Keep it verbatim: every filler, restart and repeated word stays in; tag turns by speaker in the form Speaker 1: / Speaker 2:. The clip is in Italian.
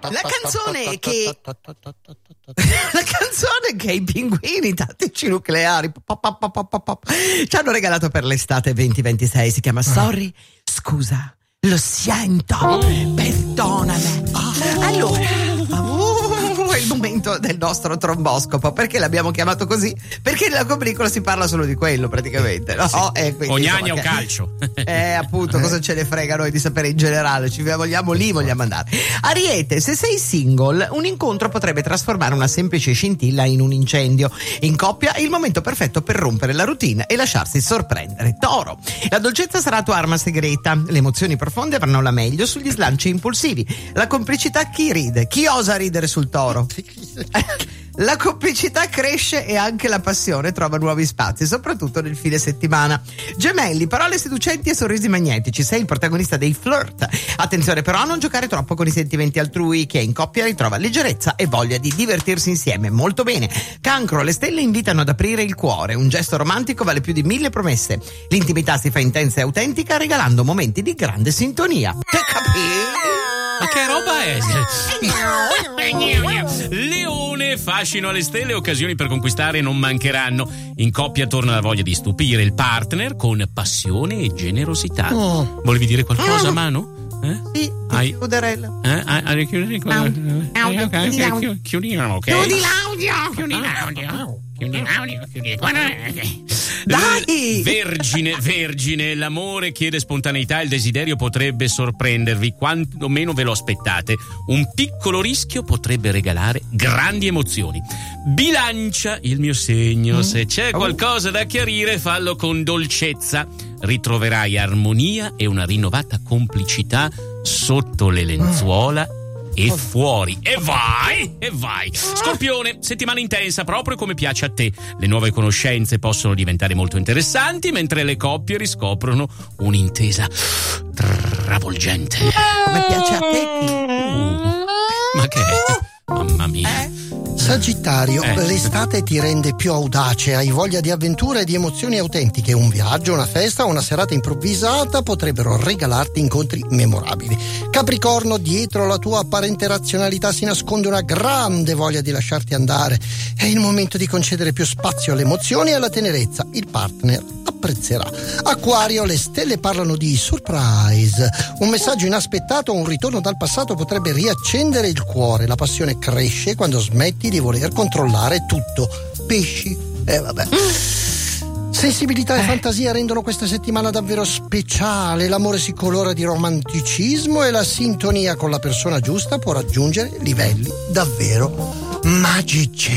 Speaker 1: La canzone che la canzone che i pinguini tattici nucleari ci hanno regalato per l'estate venti ventisei si chiama Sorry, scusa, lo sento, perdonami. Allora, è il momento del nostro tromboscopo. Perché l'abbiamo chiamato così? Perché nella combricola si parla solo di quello praticamente, no?
Speaker 2: Sì.
Speaker 1: E quindi,
Speaker 2: o
Speaker 1: insomma,
Speaker 2: gnagna o
Speaker 1: che...
Speaker 2: calcio.
Speaker 1: Eh, appunto, cosa ce ne frega noi di sapere in generale? Ci vogliamo lì, vogliamo andare. Ariete, se sei single, un incontro potrebbe trasformare una semplice scintilla in un incendio. In coppia è il momento perfetto per rompere la routine e lasciarsi sorprendere. Toro, la dolcezza sarà tua arma segreta. Le emozioni profonde avranno la meglio sugli slanci impulsivi. La complicità, chi ride? Chi osa ridere sul toro? La complicità cresce e anche la passione trova nuovi spazi, soprattutto nel fine settimana. Gemelli, parole seducenti e sorrisi magnetici. Sei il protagonista dei flirt. Attenzione però a non giocare troppo con i sentimenti altrui. Chi è in coppia ritrova leggerezza e voglia di divertirsi insieme. Molto bene. Cancro, le stelle invitano ad aprire il cuore. Un gesto romantico vale più di mille promesse. L'intimità si fa intensa e autentica regalando momenti di grande sintonia. Che capì?
Speaker 2: Ma che roba è? Leone, fascino alle stelle, occasioni per conquistare non mancheranno. In coppia torna la voglia di stupire il partner con passione e generosità. Oh. Volevi dire qualcosa, Manu? Eh?
Speaker 1: Sì,
Speaker 2: Hai...
Speaker 1: chiuderella.
Speaker 2: Eh? Hai chiudere con...
Speaker 1: Audio, chiudi l'audio.
Speaker 2: Chiudi l'audio.
Speaker 1: Chiudi l'audio.
Speaker 2: Chiudi l'audio. Chiudi l'audio. Chiudi l'audio.
Speaker 1: Dai!
Speaker 2: Vergine, vergine, l'amore chiede spontaneità e il desiderio potrebbe sorprendervi, quanto meno ve lo aspettate. Un piccolo rischio potrebbe regalare grandi emozioni. Bilancia, il mio segno, mm. se c'è qualcosa da chiarire fallo con dolcezza. Ritroverai armonia e una rinnovata complicità sotto le lenzuola e fuori. E vai, e vai. Scorpione, settimana intensa proprio come piace a te. Le nuove conoscenze possono diventare molto interessanti mentre le coppie riscoprono un'intesa travolgente.
Speaker 1: Come piace a te?
Speaker 2: Uh, ma che è? Mamma mia.
Speaker 1: Eh?
Speaker 3: Sagittario,
Speaker 2: Eh.
Speaker 3: l'estate ti rende più audace, hai voglia di avventure e di emozioni autentiche. Un viaggio, una festa o una serata improvvisata potrebbero regalarti incontri memorabili. Capricorno, dietro la tua apparente razionalità si nasconde una grande voglia di lasciarti andare. È il momento di concedere più spazio alle emozioni e alla tenerezza. Il partner apprezzerà. Acquario, le stelle parlano di surprise. Un messaggio inaspettato o un ritorno dal passato potrebbe riaccendere il cuore. La passione cresce quando smetti di voler controllare tutto. Pesci, eh vabbè. Sensibilità e fantasia rendono questa settimana davvero speciale. L'amore si colora di romanticismo e la sintonia con la persona giusta può raggiungere livelli davvero magici.